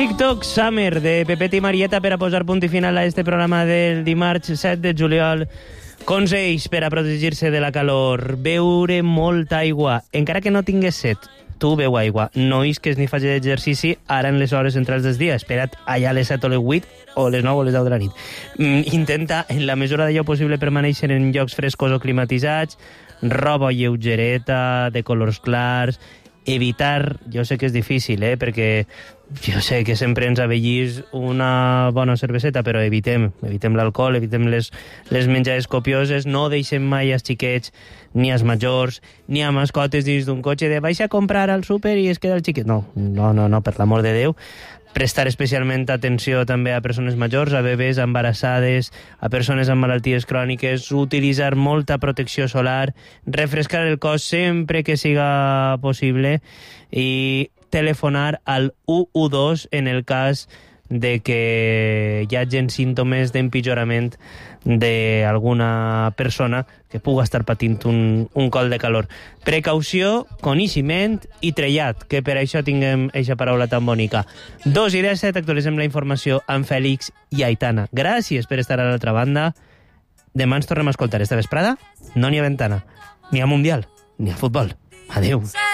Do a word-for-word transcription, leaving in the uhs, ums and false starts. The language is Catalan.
TikTok Summer de Pepet i Marieta per a posar punt i final a este programa del dimarts set de juliol. Consells per a protegir-se de la calor. Beure molta aigua, encara que no tingues set. Tu beu aigua, no isques ni facis exercici ara en les hores centrals del dia. Espera't allà a les set o les vuit o les nou o les deu de la nit. Mm, intenta, en la mesura d'allò possible, permanèixer en llocs frescos o climatitzats, roba lleugereta, de colors clars, evitar, jo sé que és difícil, eh, perquè jo sé que sempre ens avellis una bona cerveseta, però evitem, evitem l'alcohol, evitem les, les menjades copioses, no deixem mai als xiquets, ni als majors, ni a mascotes dins d'un cotxe de vaig a comprar al súper i es queda el xiquet. No, no, no, no, per l'amor de Déu. Prestar especialment atenció també a persones majors, a bebès, a embarassades, a persones amb malalties cròniques, utilitzar molta protecció solar, refrescar el cos sempre que siga possible i telefonar al u u dos en el cas de que hi hagin símptomes d'empitjorament d'alguna persona que puga estar patint un, un col de calor. Precaució, coneixement i trellat, que per això tinguem aquesta paraula tan bonica. Dos i disset, actualitzem la informació amb Fèlix i Aitana. Gràcies per estar a l'altra banda. Demà ens tornem a escoltar esta vesprada. No n'hi ha ventana, ni a Mundial, ni a futbol. Adéu.